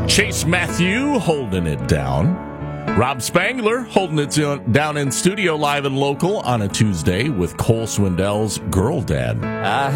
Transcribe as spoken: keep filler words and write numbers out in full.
Chase Matthew holding it down. Rob Spangler holding it down in studio live and local on a Tuesday with Cole Swindell's Girl Dad. I